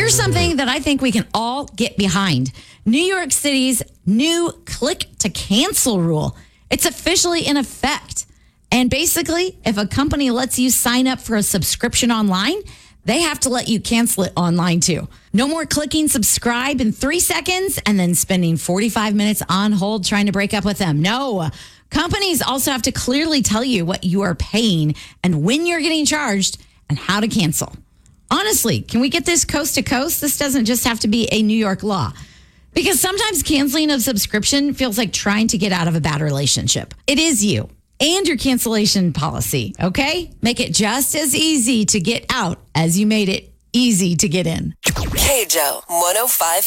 Here's something that I think we can all get behind. New York City's new click to cancel rule. It's officially in effect. And basically, if a company lets you sign up for a subscription online, they have to let you cancel it online too. No more clicking subscribe in 3 seconds and then spending 45 minutes on hold trying to break up with them. No. Companies also have to clearly tell you what you are paying and when you're getting charged and how to cancel. Honestly, can we get this coast to coast? This doesn't just have to be a New York law. Because sometimes canceling a subscription feels like trying to get out of a bad relationship. It is you and your cancellation policy, okay? Make it just as easy to get out as you made it easy to get in. KJO 105.5.